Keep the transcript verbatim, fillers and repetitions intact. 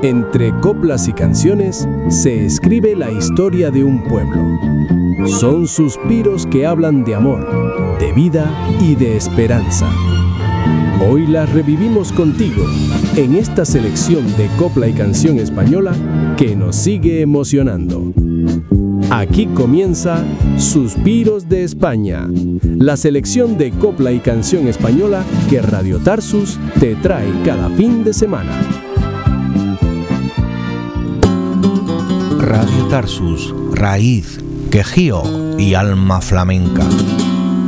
Entre coplas y canciones se escribe la historia de un pueblo. Son suspiros que hablan de amor, de vida y de esperanza. Hoy las revivimos contigo en esta selección de copla y canción española que nos sigue emocionando. Aquí comienza Suspiros de España, la selección de copla y canción española que Radio Tarsus te trae cada fin de semana. Radio Tarsus, raíz, quejío y alma flamenca.